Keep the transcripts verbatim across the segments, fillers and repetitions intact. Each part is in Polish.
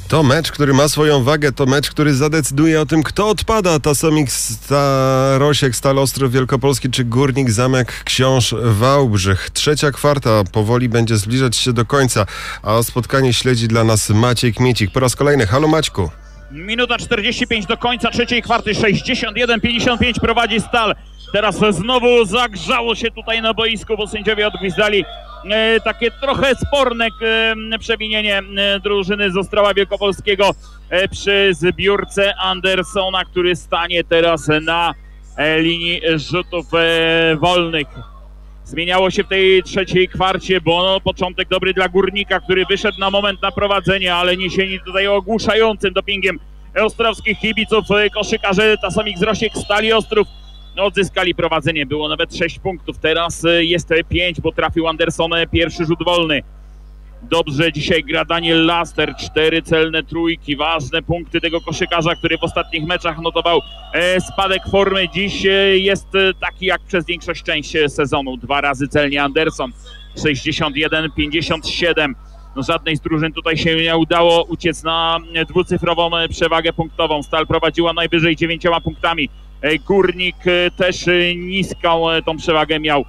To mecz, który ma swoją wagę, to mecz, który zadecyduje o tym, kto odpada. Tasomik Starosiek, Stal Ostrów Wielkopolski czy Górnik Zamek Książ Wałbrzych. Trzecia kwarta powoli będzie zbliżać się do końca, a spotkanie śledzi dla nas Maciej Kmiecik. Po raz kolejny. Halo Maćku. Minuta czterdzieści pięć do końca trzeciej kwarty, sześćdziesiąt jeden pięćdziesiąt pięć prowadzi Stal. Teraz znowu zagrzało się tutaj na boisku, bo sędziowie odgwizdali e, takie trochę sporne e, przewinienie e, drużyny z Ostrowa Wielkopolskiego e, przy zbiórce Andersona, który stanie teraz na e, linii rzutów e, wolnych. Zmieniało się w tej trzeciej kwarcie, bo no, początek dobry dla Górnika, który wyszedł na moment na prowadzenie, ale niesieni tutaj ogłuszającym dopingiem ostrowskich kibiców koszykarze Tasomik Zrosiek Stali Ostrów odzyskali prowadzenie. Było nawet sześć punktów, teraz jest pięć, bo trafił Anderson pierwszy rzut wolny. Dobrze dzisiaj gra Daniel Laster, cztery celne trójki, ważne punkty tego koszykarza, który w ostatnich meczach notował spadek formy. Dziś jest taki jak przez większość części sezonu, dwa razy celnie Anderson, sześćdziesiąt jeden pięćdziesiąt siedem. No, żadnej z drużyn tutaj się nie udało uciec na dwucyfrową przewagę punktową. Stal prowadziła najwyżej dziewięcioma punktami. Górnik też niską tą przewagę miał.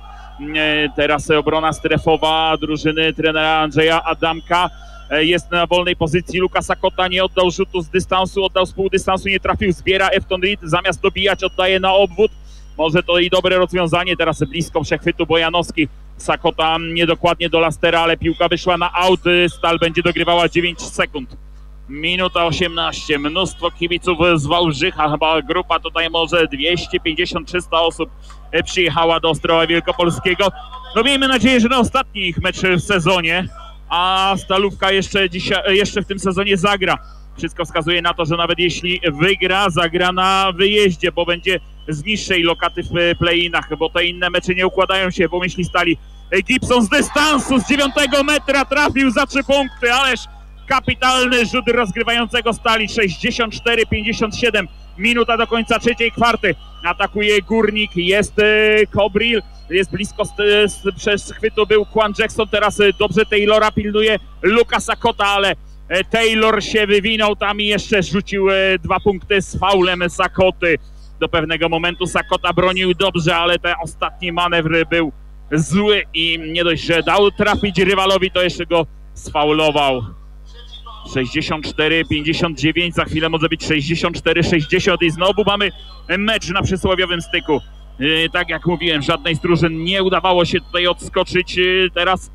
Teraz obrona strefowa drużyny trenera Andrzeja Adamka. Jest na wolnej pozycji Lukas Sakota, nie oddał rzutu z dystansu, oddał z pół dystansu, nie trafił, zbiera Efton Reed, zamiast dobijać oddaje na obwód. Może to i dobre rozwiązanie, teraz blisko przechwytu Bojanowski. Sakota niedokładnie do Lastera, ale piłka wyszła na aut. Stal będzie dogrywała dziewięć sekund. Minuta osiemnaście. Mnóstwo kibiców z Wałbrzycha. Chyba grupa tutaj może dwieście pięćdziesiąt trzysta osób przyjechała do Ostrowa Wielkopolskiego. No miejmy nadzieję, że na ostatni ich mecz w sezonie, a Stalówka jeszcze, dzisiaj, jeszcze w tym sezonie zagra. Wszystko wskazuje na to, że nawet jeśli wygra, zagra na wyjeździe, bo będzie z niższej lokaty w play-inach, bo te inne mecze nie układają się, bo myśli Stali. Gibson z dystansu, z dziewiątego metra trafił za trzy punkty, ależ kapitalny rzut rozgrywającego Stali. Sześćdziesiąt cztery pięćdziesiąt siedem, minuta do końca trzeciej kwarty. Atakuje Górnik, jest Kobril, jest blisko przez chwytu był Quan Jackson, teraz dobrze Taylora pilnuje Lukas Sakota, ale Taylor się wywinął tam i jeszcze rzucił dwa punkty z faulem Sakoty. Do pewnego momentu Sakota bronił dobrze, ale ten ostatni manewr był zły i nie dość, że dał trafić rywalowi, to jeszcze go sfaulował. sześćdziesiąt cztery pięćdziesiąt dziewięć, za chwilę może być sześćdziesiąt cztery sześćdziesiąt i znowu mamy mecz na przysłowiowym styku. Yy, tak jak mówiłem, żadnej z drużyn nie udawało się tutaj odskoczyć. Yy, teraz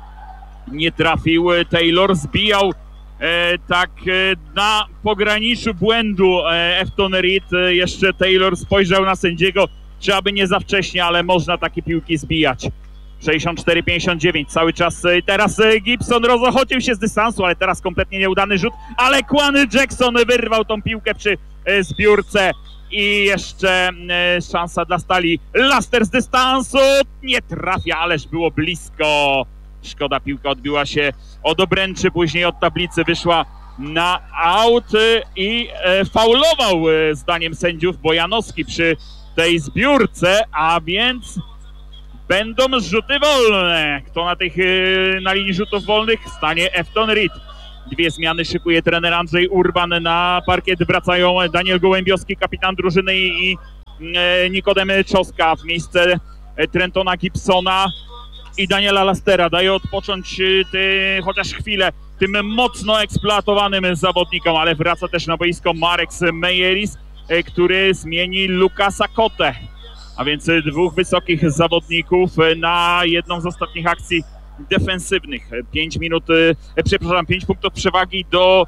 nie trafił Taylor, zbijał E, tak e, na pograniczu błędu e, Efton Reed. E, jeszcze Taylor spojrzał na sędziego, czy aby nie za wcześnie, ale można takie piłki zbijać. sześćdziesiąt cztery pięćdziesiąt dziewięć cały czas. E, teraz e, Gibson rozochodził się z dystansu, ale teraz kompletnie nieudany rzut, ale Quan Jackson wyrwał tą piłkę przy e, zbiórce i jeszcze e, szansa dla Stali. Laster z dystansu nie trafia, ależ było blisko. Szkoda, piłka odbiła się od obręczy, później od tablicy wyszła na aut i e, faulował e, zdaniem sędziów Bojanowski przy tej zbiórce, a więc będą rzuty wolne. Kto na tych e, na linii rzutów wolnych stanie Efton Reed. Dwie zmiany szykuje trener Andrzej Urban. Na parkiet wracają Daniel Gołębiowski, kapitan drużyny i e, Nikodem Czoska w miejsce e, Trentona Gibsona i Daniela Lastera. Daje odpocząć ty, chociaż chwilę tym mocno eksploatowanym zawodnikom, ale wraca też na boisko Marek Mejeris, który zmieni Lukasa Sakotę. A więc dwóch wysokich zawodników na jedną z ostatnich akcji defensywnych. Pięć minut, przepraszam, pięć punktów przewagi do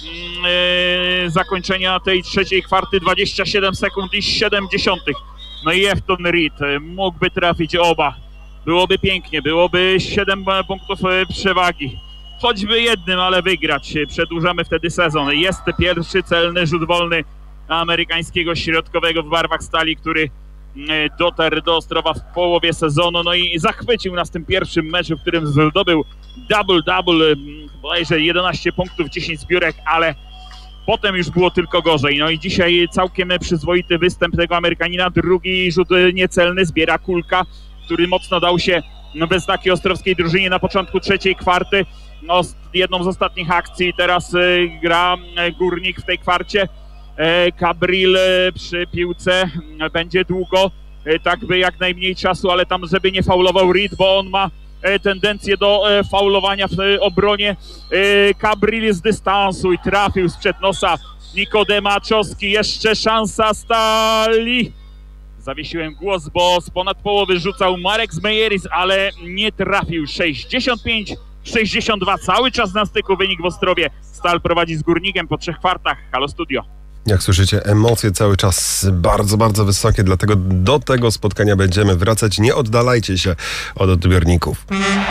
yy, zakończenia tej trzeciej kwarty, dwadzieścia siedem sekund i siedem dziesiątych. No i Efton Reed mógłby trafić oba. Byłoby pięknie, byłoby siedem punktów przewagi. Choćby jednym, ale wygrać. Przedłużamy wtedy sezon. Jest pierwszy celny rzut wolny amerykańskiego środkowego w barwach Stali, który dotarł do Ostrowa w połowie sezonu. No i zachwycił nas w tym pierwszym meczu, w którym zdobył double-double. Bodajże jedenaście punktów, dziesięć zbiórek, ale potem już było tylko gorzej. No i dzisiaj całkiem przyzwoity występ tego Amerykanina. Drugi rzut niecelny zbiera Kulka, który mocno dał się we znaki ostrowskiej drużynie na początku trzeciej kwarty. no, jedną z ostatnich akcji. Teraz gra Górnik w tej kwarcie. Kabril przy piłce, będzie długo, tak by jak najmniej czasu, ale tam żeby nie faulował Reed, bo on ma tendencję do faulowania w obronie. Kabril z dystansu i trafił sprzed nosa Nikodema Czoski. Jeszcze szansa Stali. Zawiesiłem głos, bo z ponad połowy rzucał Marek Zmejeris, ale nie trafił. sześćdziesiąt pięć sześćdziesiąt dwa, cały czas na styku wynik w Ostrowie. Stal prowadzi z Górnikiem po trzech kwartach. Halo Studio. Jak słyszycie, emocje cały czas bardzo, bardzo wysokie, dlatego do tego spotkania będziemy wracać. Nie oddalajcie się od odbiorników.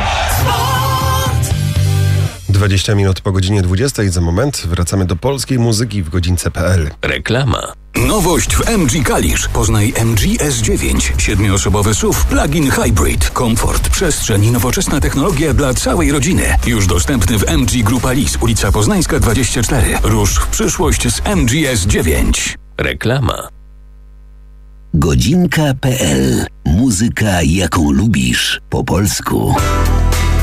dwadzieścia minut po godzinie dwudziestej. Za moment wracamy do polskiej muzyki w godzince kropka pe el. Reklama. Nowość w M G Kalisz. Poznaj M G S dziewięć. Siedmioosobowy S U V plug-in hybrid. Komfort, przestrzeń i nowoczesna technologia dla całej rodziny. Już dostępny w M G Grupa Lis, ulica Poznańska dwadzieścia cztery. Rusz w przyszłość z M G S dziewięć. Reklama. godzinka kropka pe el. Muzyka, jaką lubisz, po polsku.